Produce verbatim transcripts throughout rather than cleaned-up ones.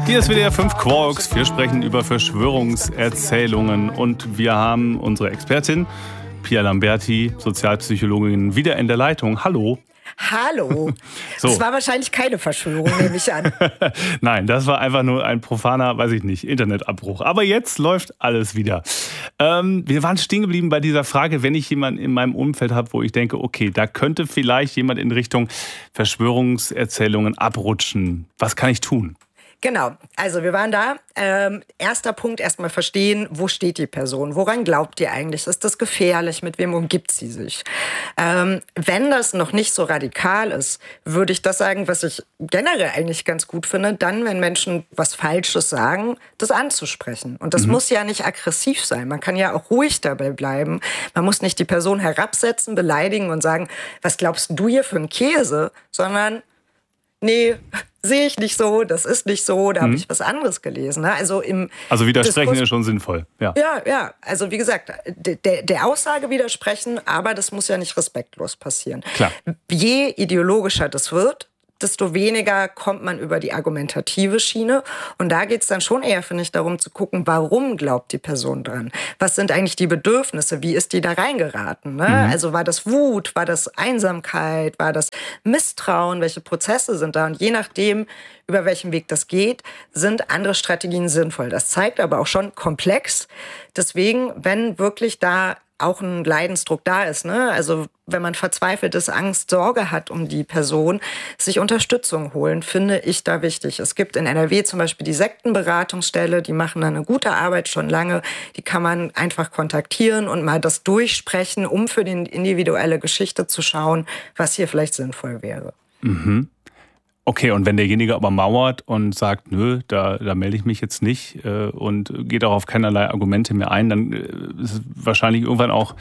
Hier ist W D R fünf Quarks. Wir sprechen über Verschwörungserzählungen und wir haben unsere Expertin Pia Lamberti, Sozialpsychologin, wieder in der Leitung. Hallo. Hallo. So. Das war wahrscheinlich keine Verschwörung, nehme ich an. Nein, das war einfach nur ein profaner, weiß ich nicht, Internetabbruch. Aber jetzt läuft alles wieder. Ähm, wir waren stehen geblieben bei dieser Frage, wenn ich jemanden in meinem Umfeld habe, wo ich denke, okay, da könnte vielleicht jemand in Richtung Verschwörungserzählungen abrutschen. Was kann ich tun? Genau, also wir waren da. Ähm, erster Punkt, erstmal verstehen, wo steht die Person? Woran glaubt die eigentlich? Ist das gefährlich? Mit wem umgibt sie sich? Ähm, wenn das noch nicht so radikal ist, würde ich das sagen, was ich generell eigentlich ganz gut finde, dann, wenn Menschen was Falsches sagen, das anzusprechen. Und das mhm. muss ja nicht aggressiv sein. Man kann ja auch ruhig dabei bleiben. Man muss nicht die Person herabsetzen, beleidigen und sagen, was glaubst du hier für einen Käse? Sondern, nee, sehe ich nicht so, das ist nicht so, da habe ich was anderes gelesen. Ne? Also, im also widersprechen Diskurs- ist schon sinnvoll. Ja, ja, ja. Also wie gesagt, der, der Aussage widersprechen, aber das muss ja nicht respektlos passieren. Klar. Je ideologischer das wird, desto weniger kommt man über die argumentative Schiene. Und da geht es dann schon eher, finde ich, darum zu gucken, warum glaubt die Person dran? Was sind eigentlich die Bedürfnisse? Wie ist die da reingeraten? Ne? Mhm. Also war das Wut? War das Einsamkeit? War das Misstrauen? Welche Prozesse sind da? Und je nachdem, über welchen Weg das geht, sind andere Strategien sinnvoll. Das zeigt aber auch schon komplex. Deswegen, wenn wirklich da auch ein Leidensdruck da ist, ne? Also wenn man verzweifelt ist, Angst, Sorge hat um die Person, sich Unterstützung holen, finde ich da wichtig. Es gibt in N R W zum Beispiel die Sektenberatungsstelle, die machen da eine gute Arbeit schon lange. Die kann man einfach kontaktieren und mal das durchsprechen, um für die individuelle Geschichte zu schauen, was hier vielleicht sinnvoll wäre. Mhm. Okay, und wenn derjenige aber mauert und sagt, nö, da, da melde ich mich jetzt nicht äh, und geht auch auf keinerlei Argumente mehr ein, dann äh, ist es wahrscheinlich irgendwann auch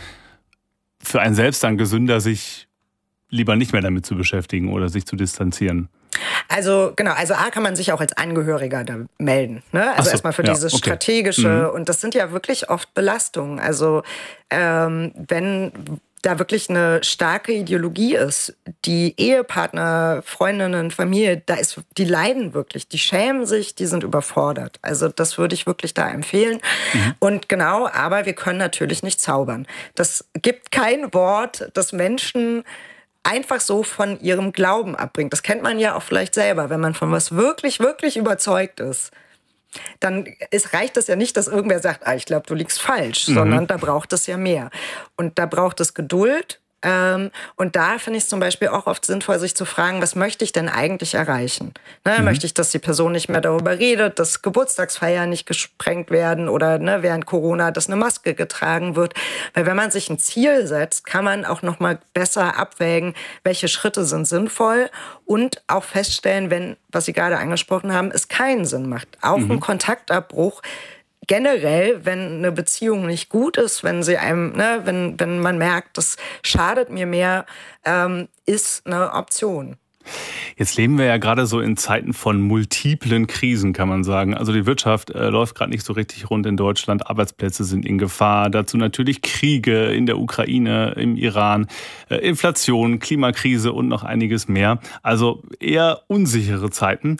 für einen selbst dann gesünder, sich lieber nicht mehr damit zu beschäftigen oder sich zu distanzieren. Also genau, also A kann man sich auch als Angehöriger da melden. Ne? Also so, erstmal für ja, dieses okay. Strategische. Mhm. Und das sind ja wirklich oft Belastungen. Also ähm, wenn da wirklich eine starke Ideologie ist, die Ehepartner, Freundinnen, Familie, da ist, die leiden wirklich, die schämen sich, die sind überfordert. Also das würde ich wirklich da empfehlen. Mhm. Und genau, aber wir können natürlich nicht zaubern. Das gibt kein Wort, das Menschen einfach so von ihrem Glauben abbringt. Das kennt man ja auch vielleicht selber, wenn man von was wirklich, wirklich überzeugt ist. Dann ist, reicht es ja nicht, dass irgendwer sagt, ah, ich glaube, du liegst falsch, mhm. sondern da braucht es ja mehr. Und da braucht es Geduld. Ähm, und da finde ich es zum Beispiel auch oft sinnvoll, sich zu fragen, was möchte ich denn eigentlich erreichen? Ne, mhm. Möchte ich, dass die Person nicht mehr darüber redet, dass Geburtstagsfeiern nicht gesprengt werden oder ne, während Corona, dass eine Maske getragen wird? Weil wenn man sich ein Ziel setzt, kann man auch noch mal besser abwägen, welche Schritte sind sinnvoll und auch feststellen, wenn, was Sie gerade angesprochen haben, es keinen Sinn macht. Auch mhm. ein Kontaktabbruch. Generell, wenn eine Beziehung nicht gut ist, wenn sie einem, ne, wenn, wenn man merkt, das schadet mir mehr, ähm, ist eine Option. Jetzt leben wir ja gerade so in Zeiten von multiplen Krisen, kann man sagen. Also die Wirtschaft äh, läuft gerade nicht so richtig rund in Deutschland. Arbeitsplätze sind in Gefahr. Dazu natürlich Kriege in der Ukraine, im Iran, äh, Inflation, Klimakrise und noch einiges mehr. Also eher unsichere Zeiten.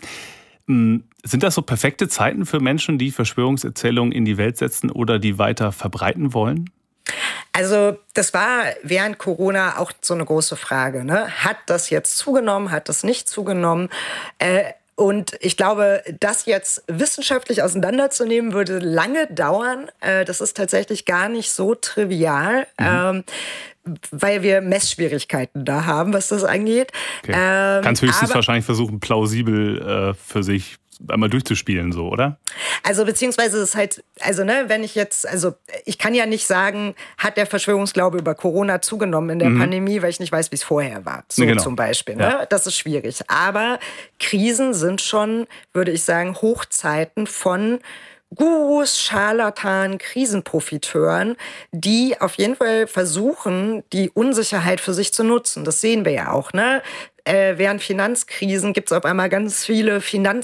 Sind das so perfekte Zeiten für Menschen, die Verschwörungserzählungen in die Welt setzen oder die weiter verbreiten wollen? Also das war während Corona auch so eine große Frage. Ne? Hat das jetzt zugenommen, hat das nicht zugenommen? Äh, und ich glaube, das jetzt wissenschaftlich auseinanderzunehmen, würde lange dauern. Äh, das ist tatsächlich gar nicht so trivial. Mhm. Ähm, weil wir Messschwierigkeiten da haben, was das angeht. Okay. Ähm, Kannst höchstens aber, wahrscheinlich versuchen, plausibel äh, für sich einmal durchzuspielen, so, oder? Also beziehungsweise ist halt, also ne, wenn ich jetzt, also ich kann ja nicht sagen, hat der Verschwörungsglaube über Corona zugenommen in der mhm. Pandemie, weil ich nicht weiß, wie es vorher war, so genau. zum Beispiel. Ne? Ja. Das ist schwierig. Aber Krisen sind schon, würde ich sagen, Hochzeiten von Gurus, Scharlatanen, Krisenprofiteuren, die auf jeden Fall versuchen, die Unsicherheit für sich zu nutzen. Das sehen wir ja auch. Ne? Äh, während Finanzkrisen gibt es auf einmal ganz viele Finanz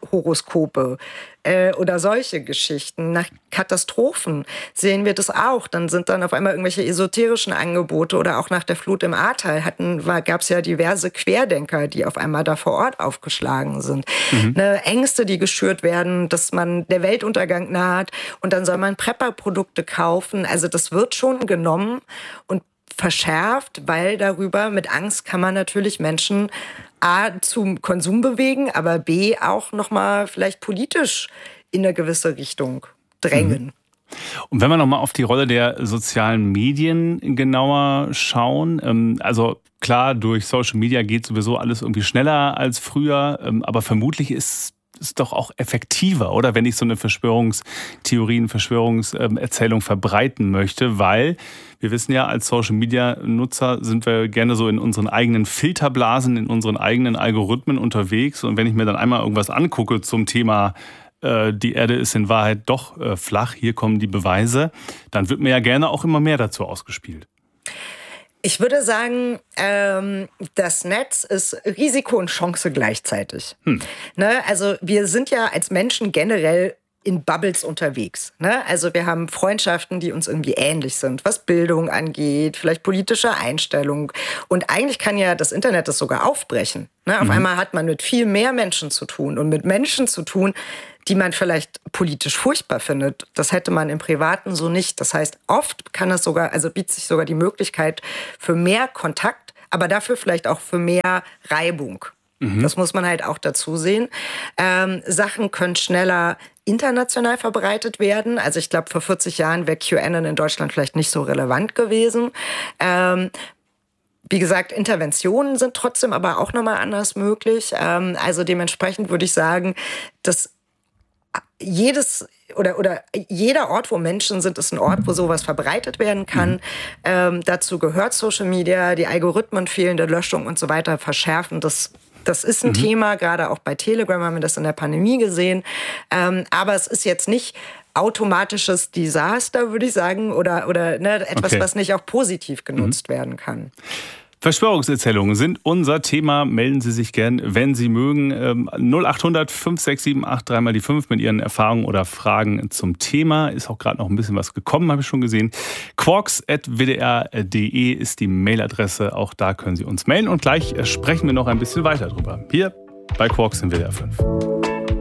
Horoskope äh, oder solche Geschichten. Nach Katastrophen sehen wir das auch. Dann sind dann auf einmal irgendwelche esoterischen Angebote oder auch nach der Flut im Ahrtal gab es ja diverse Querdenker, die auf einmal da vor Ort aufgeschlagen sind. Mhm. Ne, Ängste, die geschürt werden, dass man der Weltuntergang naht und dann soll man Prepper-Produkte kaufen. Also das wird schon genommen und verschärft, weil darüber mit Angst kann man natürlich Menschen A, zum Konsum bewegen, aber B, auch nochmal vielleicht politisch in eine gewisse Richtung drängen. Mhm. Und wenn wir nochmal auf die Rolle der sozialen Medien genauer schauen, also klar, durch Social Media geht sowieso alles irgendwie schneller als früher, aber vermutlich ist es doch auch effektiver, oder? Wenn ich so eine Verschwörungstheorien, Verschwörungserzählung verbreiten möchte, weil wir wissen ja, als Social-Media-Nutzer sind wir gerne so in unseren eigenen Filterblasen, in unseren eigenen Algorithmen unterwegs. Und wenn ich mir dann einmal irgendwas angucke zum Thema äh, die Erde ist in Wahrheit doch äh, flach, hier kommen die Beweise, dann wird mir ja gerne auch immer mehr dazu ausgespielt. Ich würde sagen, ähm, das Netz ist Risiko und Chance gleichzeitig. Hm. Ne? Also wir sind ja als Menschen generell in Bubbles unterwegs. Ne? Also wir haben Freundschaften, die uns irgendwie ähnlich sind, was Bildung angeht, vielleicht politische Einstellung. Und eigentlich kann ja das Internet das sogar aufbrechen. Ne? Auf mhm. einmal hat man mit viel mehr Menschen zu tun und mit Menschen zu tun, die man vielleicht politisch furchtbar findet. Das hätte man im Privaten so nicht. Das heißt, oft kann es sogar, also bietet sich sogar die Möglichkeit für mehr Kontakt, aber dafür vielleicht auch für mehr Reibung. Mhm. Das muss man halt auch dazu sehen. Ähm, Sachen können schneller international verbreitet werden. Also ich glaube, vor vierzig Jahren wäre QAnon in Deutschland vielleicht nicht so relevant gewesen. Ähm, Wie gesagt, Interventionen sind trotzdem aber auch nochmal anders möglich. Ähm, also dementsprechend würde ich sagen, dass jedes oder, oder jeder Ort, wo Menschen sind, ist ein Ort, wo sowas verbreitet werden kann. Mhm. Ähm, dazu gehört Social Media, die Algorithmen, fehlende Löschung und so weiter verschärfen das. Das ist ein mhm. Thema, gerade auch bei Telegram haben wir das in der Pandemie gesehen. Ähm, aber es ist jetzt nicht automatisches Desaster, würde ich sagen, oder, oder ne, etwas, okay. was nicht auch positiv genutzt mhm. werden kann. Verschwörungserzählungen sind unser Thema. Melden Sie sich gern, wenn Sie mögen. null acht hundert fünf sechs sieben acht drei mal die fünf mit Ihren Erfahrungen oder Fragen zum Thema. Ist auch gerade noch ein bisschen was gekommen, habe ich schon gesehen. quarks at w d r punkt d e ist die Mailadresse. Auch da können Sie uns melden. Und gleich sprechen wir noch ein bisschen weiter drüber. Hier bei Quarks in W D R fünf.